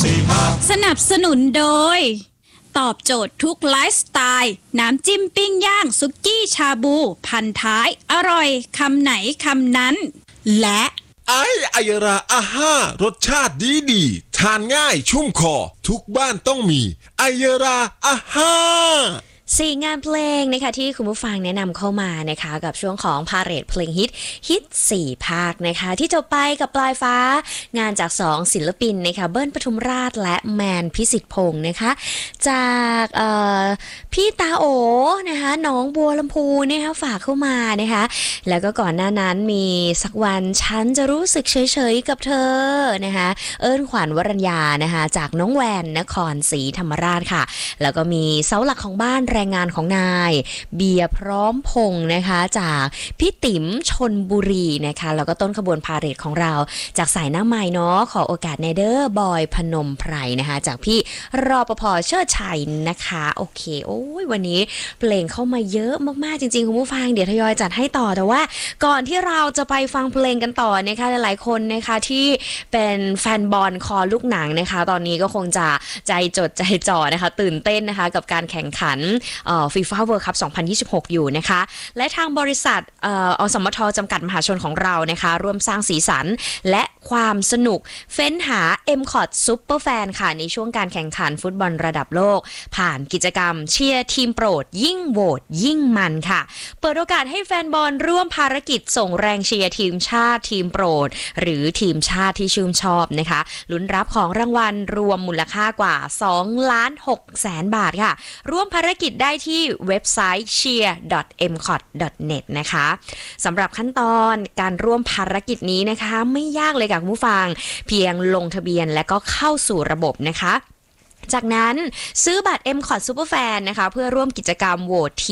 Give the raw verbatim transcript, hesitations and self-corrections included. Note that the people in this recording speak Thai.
สนับสนุนโดยตอบโจทย์ทุกไลฟ์สไตล์น้ำจิ้มปิ้งย่างสุกี้ชาบูพันท้ายอร่อยคำไหนคำนั้นและไอไอยราอาห้ารสชาติดีดีทานง่ายชุ่มคอทุกบ้านต้องมีไอยราอาห้าสี่งานเพลงนะคะที่คุณผู้ฟังแนะนำเข้ามานะคะกับช่วงของพาเหรดเพลงฮิตฮิตสี่ภาคนะคะที่จบไปกับปลายฟ้างานจากสองศิลปินนะคะเบิ้ลปทุมราชและแมนพิสิทธิ์พงศ์นะคะจากพี่ตาโอนะคะน้องบัวลำพูนะคะฝากเข้ามานะคะแล้วก็ก่อนหน้านั้นมีสักวันฉันจะรู้สึกเฉยๆกับเธอนะคะเอิ้นขวัญวรัญญานะคะจากน้องแวนนครศรีธรรมราชค่ะแล้วก็มีเสาหลักของบ้านแรงงานของนายเบียร์พร้อมพงษ์นะคะจากพี่ติ๋มชนบุรีนะคะแล้วก็ต้นขบวนพาเหรดของเราจากสายหน้าใหม่เนาะขอโอกาสในเดอร์บอยพนมไพรนะคะจากพี่รปภเชิดชัยนะคะโอเคโอ้ยวันนี้เพลงเข้ามาเยอะมากๆจริงๆคุณผู้ฟังเดี๋ยวทยอยจัดให้ต่อแต่ว่าก่อนที่เราจะไปฟังเพลงกันต่อนะคะหลายๆคนนะคะที่เป็นแฟนบอลคอลูกหนังนะคะตอนนี้ก็คงจะใจจดใจจ่อนะคะตื่นเต้นนะคะกับการแข่งขันฟีฟ่าเวิลด์คัพสองพันยี่สิบหกอยู่นะคะและทางบริษัทเอ่ออสมทจำกัดมหาชนของเรานะคะร่วมสร้างสีสันและความสนุกเฟ้นหา เอ็ม คอท Super Fan ค่ะในช่วงการแข่งขันฟุตบอลระดับโลกผ่านกิจกรรมเชียร์ทีมโปรดยิ่งโหวตยิ่งมันค่ะเปิดโอกาสให้แฟนบอลร่วมภารกิจส่งแรงเชียร์ทีมชาติทีมโปรดหรือทีมชาติที่ชื่นชอบนะคะลุ้นรับของรางวัลรวมมูลค่ากว่าสองล้านหกแสนบาทค่ะร่วมภารกิจได้ที่เว็บไซต์ เชียร์ ดอท เอ็ม คอท ดอท เน็ต นะคะสำหรับขั้นตอนการร่วมภารกิจนี้นะคะไม่ยากเลยค่ะคุณผู้ฟังเพียงลงทะเบียนและก็เข้าสู่ระบบนะคะจากนั้นซื้อบัตร เอ็ม คอท Super Fan นะคะเพื่อร่วมกิจกรรมโหวต